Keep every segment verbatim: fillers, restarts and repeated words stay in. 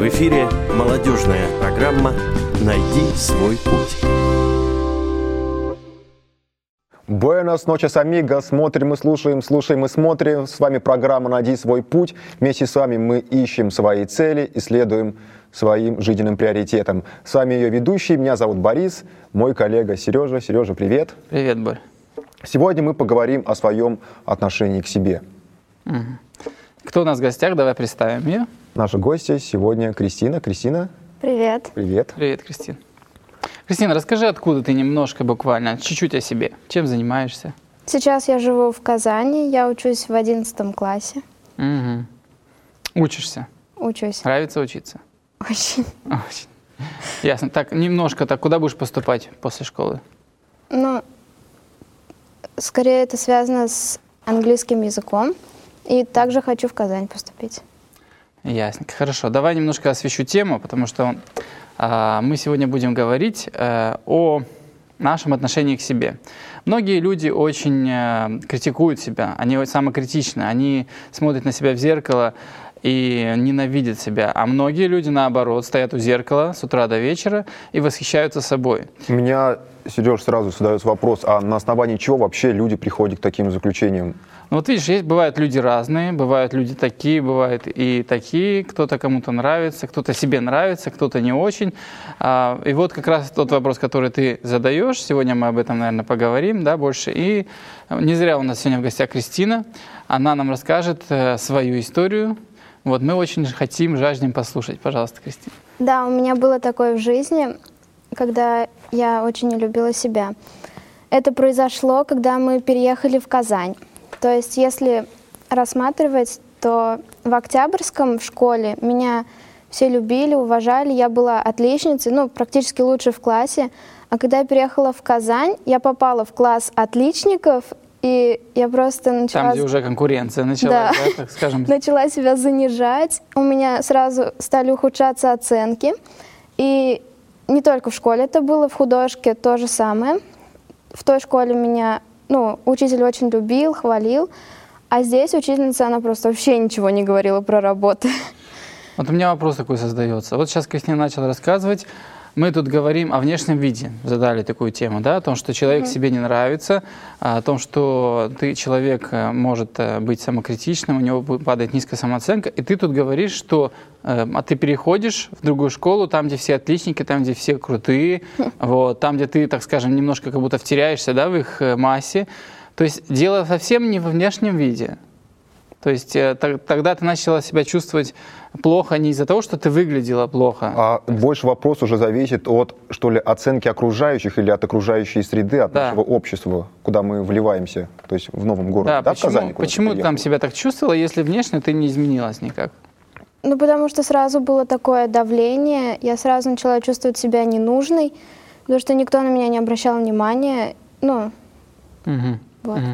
В эфире молодежная программа «Найди свой путь». Буэнос ночес, амиго. Смотрим и слушаем, слушаем и смотрим. С вами программа «Найди свой путь». Вместе с вами мы ищем свои цели, исследуем своим жизненным приоритетам. С вами ее ведущий. Меня зовут Борис, мой коллега Сережа. Сережа, привет. Привет, Борь. Сегодня мы поговорим о своем отношении к себе. Угу. Кто у нас в гостях? Давай представим ее. Наша гостья сегодня Кристина. Кристина. Привет. Привет. Привет, Кристина. Кристина, расскажи, откуда ты немножко, буквально, чуть-чуть о себе. Чем занимаешься? Сейчас я живу в Казани, я учусь в одиннадцатом классе. Угу. Учишься? Учусь. Нравится учиться? Очень. Очень. Ясно. Так, немножко, так, куда будешь поступать после школы? Ну, скорее это связано с английским языком. И также хочу в Казань поступить. Ясно. Хорошо. Давай немножко освещу тему, потому что э, мы сегодня будем говорить э, о нашем отношении к себе. Многие люди очень э, критикуют себя, они самокритичны, они смотрят на себя в зеркало и ненавидят себя. А многие люди, наоборот, стоят у зеркала с утра до вечера и восхищаются собой. У меня, Сереж, сразу задается вопрос, а на основании чего вообще люди приходят к таким заключениям? Ну вот видишь, есть, бывают люди разные, бывают люди такие, бывают и такие, кто-то кому-то нравится, кто-то себе нравится, кто-то не очень. А, и вот как раз тот вопрос, который ты задаешь, сегодня мы об этом, наверное, поговорим, да, больше. И не зря у нас сегодня в гостях Кристина, она нам расскажет э, свою историю. Вот мы очень хотим, жаждем послушать. Пожалуйста, Кристина. Да, у меня было такое в жизни, когда я очень не любила себя. Это произошло, когда мы переехали в Казань. То есть, если рассматривать, то в Октябрьском в школе меня все любили, уважали, я была отличницей, ну, практически лучше в классе. А когда я переехала в Казань, я попала в класс отличников, и я просто начала... Там, где уже конкуренция началась, да, да, так скажем. Начала себя занижать, у меня сразу стали ухудшаться оценки. И не только в школе это было, в художке то же самое. В той школе меня... Ну, учитель очень любил, хвалил, а здесь учительница, она просто вообще ничего не говорила про работы. Вот у меня вопрос такой создается. Вот сейчас Кристина начала рассказывать, мы тут говорим о внешнем виде, задали такую тему, да, о том, что человек mm-hmm. себе не нравится, о том, что ты, человек может быть самокритичным, у него падает низкая самооценка, и ты тут говоришь, что э, а ты переходишь в другую школу, там, где все отличники, там, где все крутые, mm-hmm. вот, там, где ты, так скажем, немножко как будто втеряешься, да, в их массе. То есть дело совсем не во внешнем виде. То есть э, т- тогда ты начала себя чувствовать плохо не из-за того, что ты выглядела плохо. А больше вопрос уже зависит от, что ли, оценки окружающих или от окружающей среды, от да. нашего общества, куда мы вливаемся, то есть в новом городе. Да, да, почему, в Казани, почему ты там себя так чувствовала, если внешне ты не изменилась никак? Ну, потому что сразу было такое давление, я сразу начала чувствовать себя ненужной, потому что никто на меня не обращал внимания, ну, угу. вот. Угу.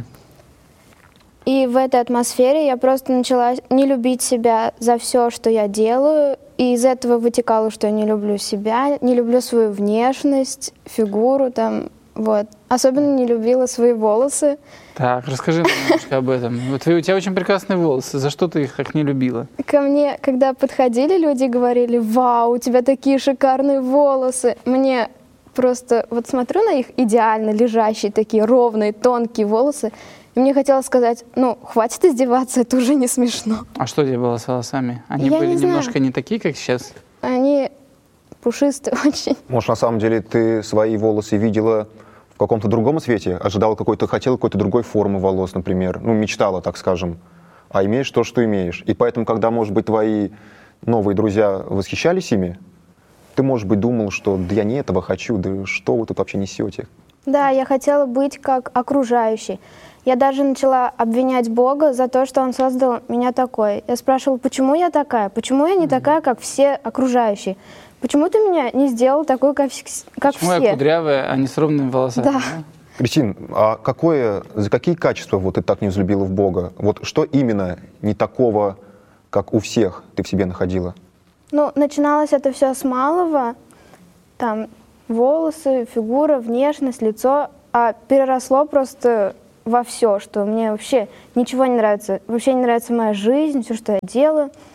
И в этой атмосфере я просто начала не любить себя за все, что я делаю. И из этого вытекало, что я не люблю себя, не люблю свою внешность, фигуру там, вот. Особенно не любила свои волосы. Так, расскажи нам немножко об этом. Вот у тебя очень прекрасные волосы. За что ты их так не любила? Ко мне, когда подходили люди, говорили: «Вау, у тебя такие шикарные волосы». Мне просто, вот смотрю на их идеально лежащие, такие ровные, тонкие волосы, и мне хотелось сказать: ну, хватит издеваться, это уже не смешно. А что у тебя было с волосами? Они Я были не немножко знаю. не такие, как сейчас? Они пушистые очень. Может, на самом деле ты свои волосы видела в каком-то другом цвете? Ожидала какой-то, хотела какой-то другой формы волос, например. Ну, мечтала, так скажем. А имеешь то, что имеешь. И поэтому, когда, может быть, твои новые друзья восхищались ими, ты, может быть, думал, что да я не этого хочу, да что вы тут вообще несете? Да, я хотела быть как окружающий. Я даже начала обвинять Бога за то, что Он создал меня такой. Я спрашивала, почему я такая? Почему я не такая, как все окружающие? Почему ты меня не сделал такой, как, как Почему все? я кудрявая, а не с ровными волосами? Да. Да? Кристин, а какое, за какие качества вот ты так не взлюбила в Бога? Вот что именно не такого, как у всех, ты в себе находила? Ну, начиналось это все с малого. Там волосы, фигура, внешность, лицо. А переросло просто во все, что мне вообще ничего не нравится. Вообще не нравится моя жизнь, все, что я делаю.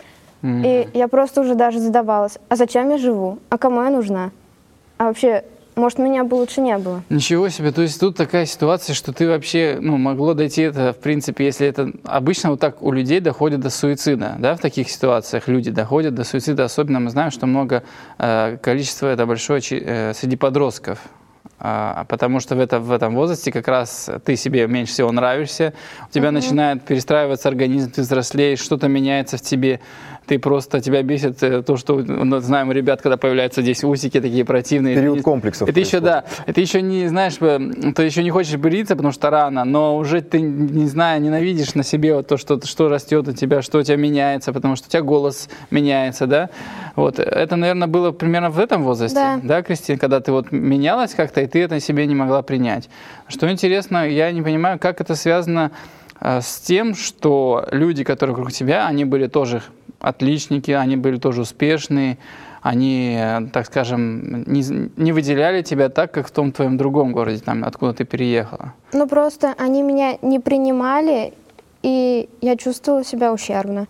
Mm-hmm. И я просто уже даже задавалась, а зачем я живу? А кому я нужна? А вообще, может, меня бы лучше не было. Ничего себе, то есть тут такая ситуация, что ты вообще, ну, могло дойти это, в принципе, если это обычно вот так у людей доходит до суицида, да, в таких ситуациях люди доходят до суицида, особенно мы знаем, что много, э, количество это большое э, среди подростков. Потому что в, это, в этом возрасте как раз ты себе меньше всего нравишься, у тебя uh-huh. начинает перестраиваться организм, ты взрослеешь, что-то меняется в тебе, ты просто, тебя бесит то, что, ну, знаем у ребят, когда появляются здесь усики такие противные. Период это, комплексов. Это еще, да, это еще не, знаешь, ты еще не хочешь бриться, потому что рано, но уже ты, не знаю, ненавидишь на себе вот то, что, что растет у тебя, что у тебя меняется, потому что у тебя голос меняется, да. Вот, это, наверное, было примерно в этом возрасте, да, да, Кристина, когда ты вот менялась как-то, и ты это себе не могла принять. Что интересно, я не понимаю, как это связано э, с тем, что люди, которые вокруг тебя, они были тоже отличники, они были тоже успешные, они, так скажем, не, не выделяли тебя так, как в том твоем другом городе, там, откуда ты переехала. Ну, просто они меня не принимали, и я чувствовала себя ущербно.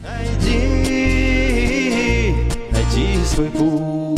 Найди, найди свой путь.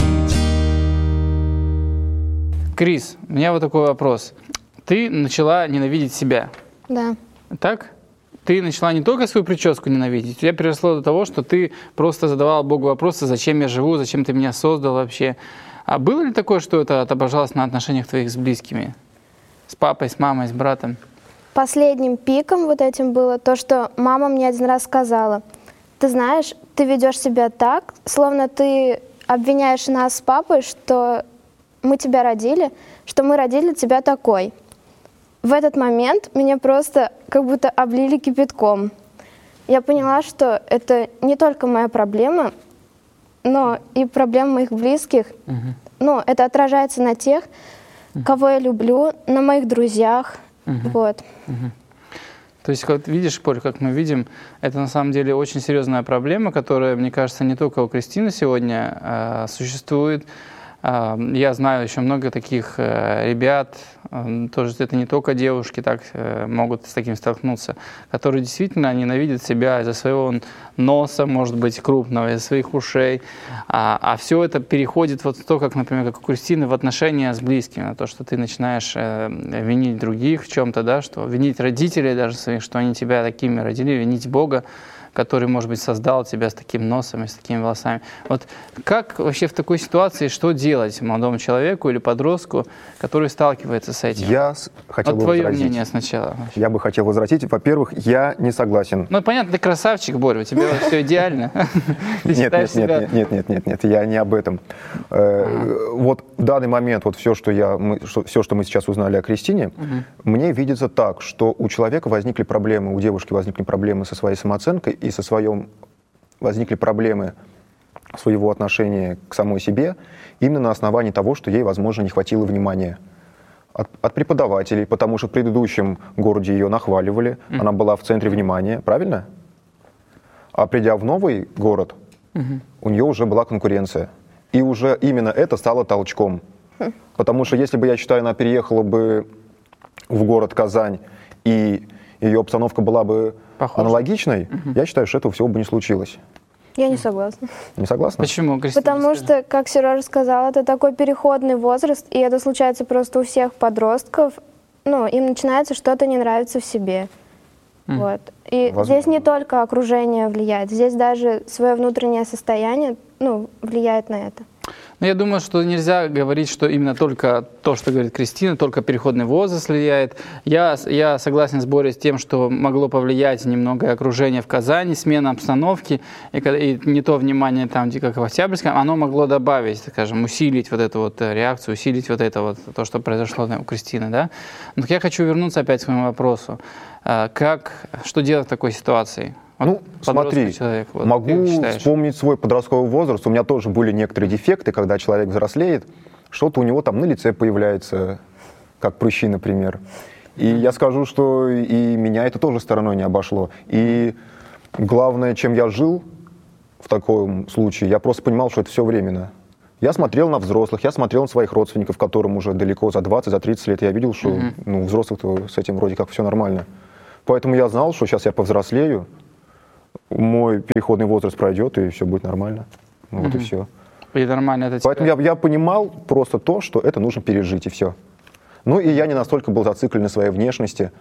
Крис, у меня вот такой вопрос. Ты начала ненавидеть себя. Да. Так? Ты начала не только свою прическу ненавидеть, у тебя переросло до того, что ты просто задавала Богу вопросы, зачем я живу, зачем ты меня создал вообще. А было ли такое, что это отображалось на отношениях твоих с близкими? С папой, с мамой, с братом? Последним пиком вот этим было то, что мама мне один раз сказала: ты знаешь, ты ведешь себя так, словно ты обвиняешь нас с папой, что мы тебя родили, что мы родили тебя такой. В этот момент меня просто как будто облили кипятком. Я поняла, что это не только моя проблема, но и проблема моих близких. Uh-huh. Ну, это отражается на тех, uh-huh. кого я люблю, на моих друзьях. Uh-huh. Вот. Uh-huh. То есть, вот видишь, Поль, как мы видим, это на самом деле очень серьезная проблема, которая, мне кажется, не только у Кристины сегодня а, существует. Я знаю еще много таких ребят, тоже это не только девушки так могут с таким столкнуться, которые действительно ненавидят себя из-за своего носа, может быть, крупного, из-за своих ушей. А, а все это переходит вот в то, как, например, как у Кристины, в отношения с близкими, на то, что ты начинаешь винить других в чем-то, да, что винить родителей даже своих, что они тебя такими родили, винить Бога, который, может быть, создал тебя с таким носом и с такими волосами. Вот как вообще в такой ситуации, что делать молодому человеку или подростку, который сталкивается с этим? Я хотел вот бы твое возразить. мнение сначала. Я бы хотел возразить. Во-первых, я не согласен. Ну, понятно, ты красавчик, Боря, у тебя все идеально. Нет, нет, нет, нет, нет, нет, нет, я не об этом. Вот в данный момент, вот все, что я, все, что мы сейчас узнали о Кристине, мне видится так, что у человека возникли проблемы, у девушки возникли проблемы со своей самооценкой, и со своем возникли проблемы своего отношения к самой себе именно на основании того, что ей, возможно, не хватило внимания от, от преподавателей, потому что в предыдущем городе ее нахваливали, mm-hmm. она была в центре внимания, правильно? А придя в новый город, mm-hmm. у нее уже была конкуренция. И уже именно это стало толчком. Mm-hmm. Потому что если бы, я считаю, она переехала бы в город Казань, и ее обстановка была бы Похоже. аналогичной, угу. я считаю, что этого всего бы не случилось. Я не согласна. Не согласна? Почему, Кристина? Потому что, как Сережа сказал, это такой переходный возраст, и это случается просто у всех подростков. Ну, им начинается что-то не нравится в себе. Mm. Вот. И Возможно. Здесь не только окружение влияет, здесь даже свое внутреннее состояние, ну, влияет на это. Ну, я думаю, что нельзя говорить, что именно только то, что говорит Кристина, только переходный возраст влияет. Я, я согласен с Борей с тем, что могло повлиять немного окружение в Казани, смена обстановки, и, и не то внимание там, как в Октябрьском, оно могло добавить, скажем, усилить вот эту вот реакцию, усилить вот это вот, то, что произошло у Кристины, да. Но я хочу вернуться опять к своему вопросу. Как, что делать в такой ситуации? Ну, смотри, человек, вот, могу вспомнить свой подростковый возраст. У меня тоже были некоторые дефекты, когда человек взрослеет, что-то у него там на лице появляется, как прыщи, например. И я скажу, что и меня это тоже стороной не обошло. И главное, чем я жил в таком случае, я просто понимал, что это все временно. Я смотрел на взрослых, я смотрел на своих родственников, которым уже далеко за двадцать, за тридцать лет. Я видел, что mm-hmm. ну, у взрослых-то с этим вроде как все нормально. Поэтому я знал, что сейчас я повзрослею, мой переходный возраст пройдет, и все будет нормально. Ну, mm-hmm. Вот и все. И нормально это Поэтому тебя... я, я понимал просто то, что это нужно пережить, и все. Ну, и я не настолько был зациклен на своей внешности.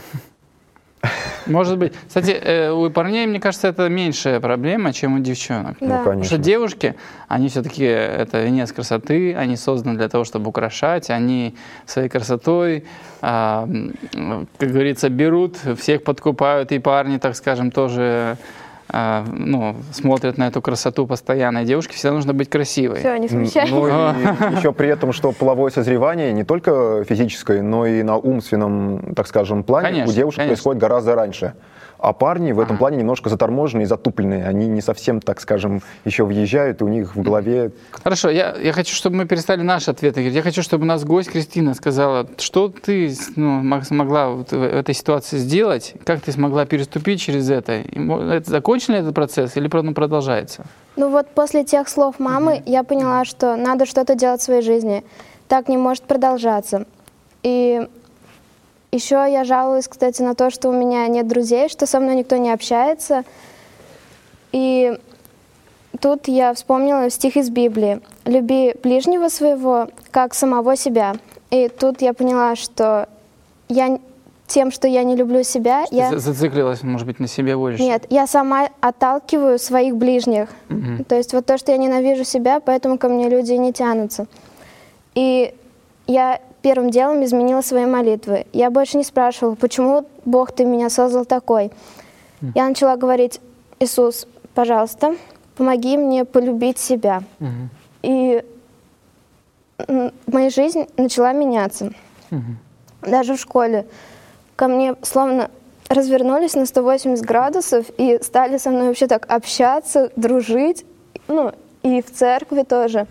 Может быть. Кстати, у парней, мне кажется, это меньшая проблема, чем у девчонок. Да. Ну, конечно. Потому что девушки, они все-таки, это венец красоты, они созданы для того, чтобы украшать, они своей красотой, а, как говорится, берут, всех подкупают, и парни, так скажем, тоже... ну, смотрят на эту красоту постоянно. И девушке всегда нужно быть красивой. Все, не смущай. Ну и еще при этом, что половое созревание не только физическое, но и на умственном, так скажем, плане Конечно, у девушек конечно. происходит гораздо раньше. А парни в этом Ага. плане немножко заторможенные и затупленные. Они не совсем, так скажем, еще въезжают, и у них в голове... Хорошо, я, я хочу, чтобы мы перестали наши ответы говорить. Я хочу, чтобы у нас гость Кристина сказала, что ты ну, мог- смогла вот в этой ситуации сделать, как ты смогла переступить через это. И мо- это закончен ли этот процесс или ну, продолжается? Ну вот после тех слов мамы я поняла, что надо что-то делать в своей жизни. Так не может продолжаться. И еще я жалуюсь, кстати, на то, что у меня нет друзей, что со мной никто не общается. И тут я вспомнила стих из Библии. «Люби ближнего своего, как самого себя». И тут я поняла, что я тем, что я не люблю себя, Ты я... за- зациклилась, может быть, на себе больше? Нет, я сама отталкиваю своих ближних. Мгм. То есть вот то, что я ненавижу себя, поэтому ко мне люди и не тянутся. И я первым делом изменила свои молитвы. Я больше не спрашивала, почему Бог, ты меня создал такой. Я начала говорить: Иисус, пожалуйста, помоги мне полюбить себя. Мгм. И м, моя жизнь начала меняться. Мгм. Даже в школе ко мне словно развернулись на сто восемьдесят градусов и стали со мной вообще так общаться, дружить. Ну, и в церкви тоже.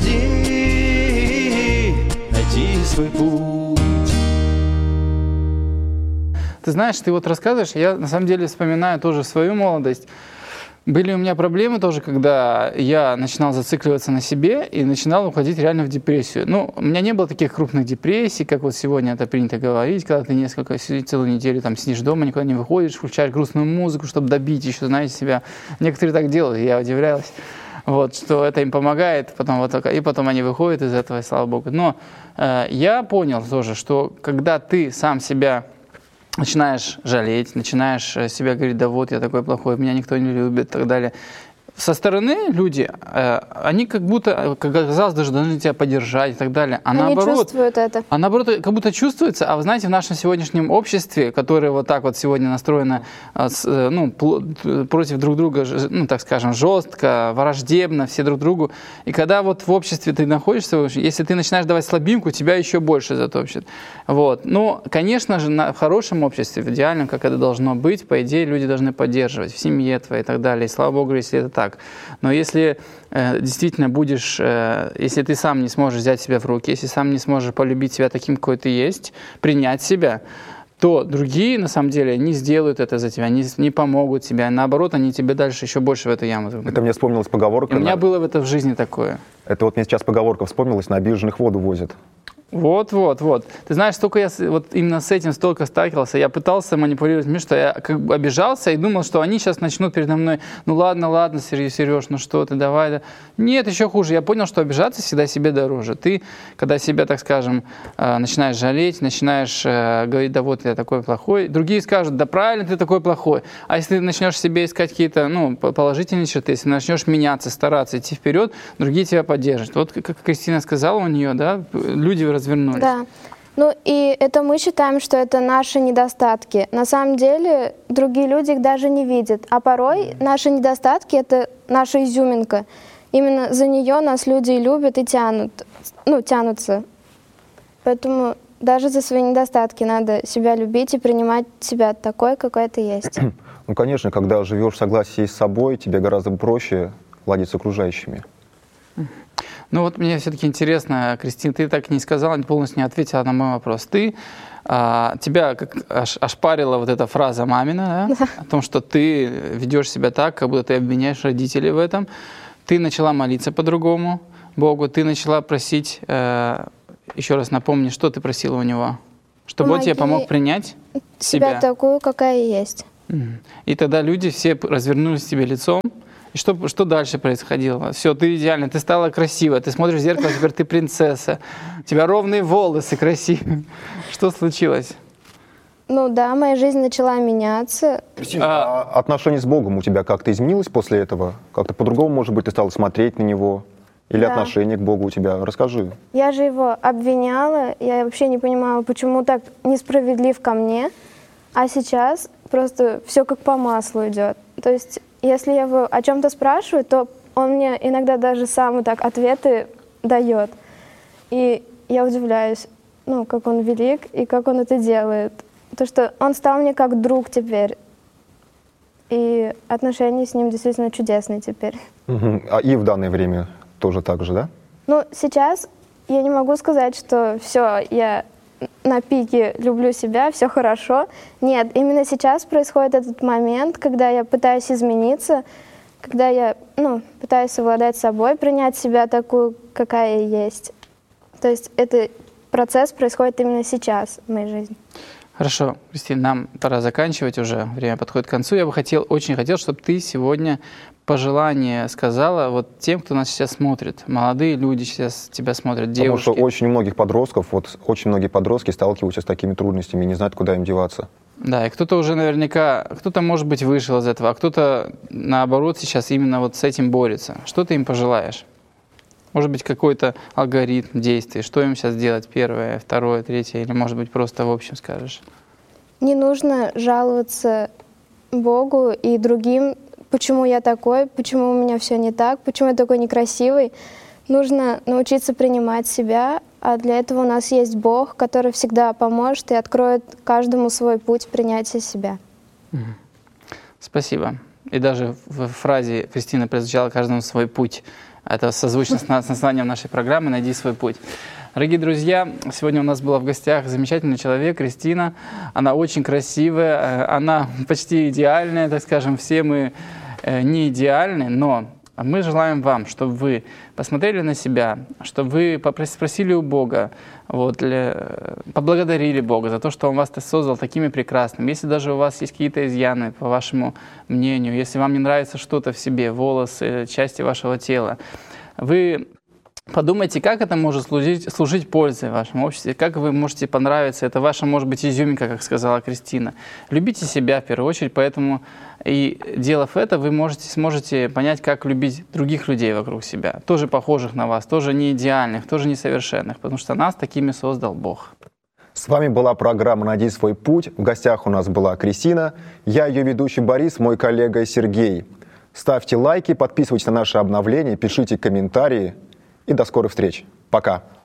Найди, найди свой путь. Ты знаешь, ты вот рассказываешь, я на самом деле вспоминаю тоже свою молодость. Были у меня проблемы тоже, когда я начинал зацикливаться на себе и начинал уходить реально в депрессию. Ну, у меня не было таких крупных депрессий, как вот сегодня это принято говорить, когда ты несколько, целую неделю там сидишь дома, никуда не выходишь, включаешь грустную музыку, чтобы добить еще, знаете, себя. Некоторые так делают, я удивлялась. Вот, что это им помогает, потом вот так, и потом они выходят из этого, и слава богу. Но э, я понял тоже, что когда ты сам себя начинаешь жалеть, начинаешь э, себя говорить, да вот я такой плохой, меня никто не любит и так далее. Со стороны люди, э, они как будто, как казалось, даже должны тебя поддержать и так далее. А Они наоборот, чувствуют это. а наоборот, как будто чувствуется, а вы знаете, в нашем сегодняшнем обществе, которое вот так вот сегодня настроено а, с, э, ну, пл- против друг друга, ж- ну, так скажем, жестко, враждебно, все друг другу, и когда вот в обществе ты находишься, если ты начинаешь давать слабинку, тебя еще больше затопчет. Вот. Ну, конечно же, на, в хорошем обществе, в идеальном, как это должно быть, по идее, люди должны поддерживать в семье твоей и так далее. И слава богу, если это так. Но если э, действительно будешь, э, если ты сам не сможешь взять себя в руки, если сам не сможешь полюбить себя таким, какой ты есть, принять себя, то другие, на самом деле, не сделают это за тебя, не, не помогут тебе. Наоборот, они тебе дальше еще больше в эту яму загонят. Это мне вспомнилась поговорка. И у меня на- было в это в жизни такое. Это вот мне сейчас поговорка вспомнилась: на обиженных воду возят. Вот, вот, вот. Ты знаешь, столько я с- вот именно с этим столько сталкивался. Я пытался манипулировать мир, что я как бы обижался и думал, что они сейчас начнут передо мной: ну ладно, ладно, Сереж, Сереж, ну что ты, давай. Да. Нет, еще хуже. Я понял, что обижаться всегда себе дороже. Ты, когда себя, так скажем, э, начинаешь жалеть, начинаешь э, говорить, да вот я такой плохой, другие скажут, да правильно, ты такой плохой. А если ты начнешь себе искать какие-то ну, п- положительные черты, если начнешь меняться, стараться, идти вперед, другие тебя поддержат. Вот как Кристина сказала, у нее, да, люди развернулись. Да. Ну и это мы считаем, что это наши недостатки. На самом деле другие люди их даже не видят. А порой наши недостатки — это наша изюминка. Именно за нее нас люди и любят и тянут, ну, тянутся. Поэтому даже за свои недостатки надо себя любить и принимать себя такой, какой ты есть. Ну, конечно, когда живешь в согласии с собой, тебе гораздо проще ладить с окружающими. Ну вот мне все-таки интересно, Кристина, ты так и не сказала, полностью не ответила на мой вопрос. Ты, а, тебя как аж, ошпарила вот эта фраза мамина, да? О том, что ты ведешь себя так, как будто ты обвиняешь родителей в этом. Ты начала молиться по-другому Богу, ты начала просить, э, еще раз напомни, что ты просила у Него? Чтобы Он тебе Помоги помог принять Себя себя. такую, какая есть. И тогда люди все развернулись к тебе лицом. И что, что дальше происходило? Все, ты идеальна, ты стала красивая, ты смотришь в зеркало, теперь ты принцесса. У тебя ровные волосы красивые. Что случилось? Ну да, моя жизнь начала меняться. Кристина, а... а отношение с Богом у тебя как-то изменилось после этого? Как-то по-другому, может быть, ты стала смотреть на Него? Или да. отношение к Богу у тебя? Расскажи. Я же его обвиняла, я вообще не понимала, почему так несправедлив ко мне. А сейчас просто все как по маслу идет. То есть, если я его о чем-то спрашиваю, то он мне иногда даже сам вот так ответы дает. И я удивляюсь, ну, как он велик и как он это делает. То, что он стал мне как друг теперь. И отношения с ним действительно чудесные теперь. Угу. А и в данное время тоже так же, да? Ну, сейчас я не могу сказать, что все, я на пике люблю себя, все хорошо. Нет, именно сейчас происходит этот момент, когда я пытаюсь измениться, когда я, ну, пытаюсь совладать с собой, принять себя такую, какая я есть. То есть этот процесс происходит именно сейчас в моей жизни. Хорошо, Кристина, нам пора заканчивать уже, время подходит к концу. Я бы хотел, очень хотел, чтобы ты сегодня пожелание сказала вот тем, кто нас сейчас смотрит. Молодые люди сейчас тебя смотрят, девушки. Потому что очень многих подростков, вот очень многие подростки сталкиваются с такими трудностями и не знают, куда им деваться. Да, и кто-то уже наверняка, кто-то, может быть, вышел из этого, а кто-то, наоборот, сейчас именно вот с этим борется. Что ты им пожелаешь? Может быть, какой-то алгоритм действий, что им сейчас делать, первое, второе, третье, или, может быть, просто в общем скажешь? Не нужно жаловаться Богу и другим, почему я такой, почему у меня все не так, почему я такой некрасивый. Нужно научиться принимать себя, а для этого у нас есть Бог, который всегда поможет и откроет каждому свой путь принятия себя. Спасибо. И даже в фразе Кристина прозвучала «каждому свой путь». Это созвучно с названием нашей программы «Найди свой путь». Дорогие друзья, сегодня у нас была в гостях замечательный человек, Кристина. Она очень красивая, она почти идеальная, так скажем. Все мы не идеальны, но мы желаем вам, чтобы вы посмотрели на себя, чтобы вы спросили у Бога, вот, для, поблагодарили Бога за то, что Он вас создал такими прекрасными. Если даже у вас есть какие-то изъяны, по вашему мнению, если вам не нравится что-то в себе, волосы, части вашего тела, вы подумайте, как это может служить, служить пользой в вашем обществе, как вы можете понравиться. Это ваша, может быть, изюминка, как сказала Кристина. Любите себя в первую очередь, поэтому и делав это, вы можете, сможете понять, как любить других людей вокруг себя, тоже похожих на вас, тоже не идеальных, тоже несовершенных, потому что нас такими создал Бог. С вами была программа «Найди свой путь». В гостях у нас была Кристина, я ее ведущий Борис, мой коллега Сергей. Ставьте лайки, подписывайтесь на наши обновления, пишите комментарии. И до скорых встреч. Пока.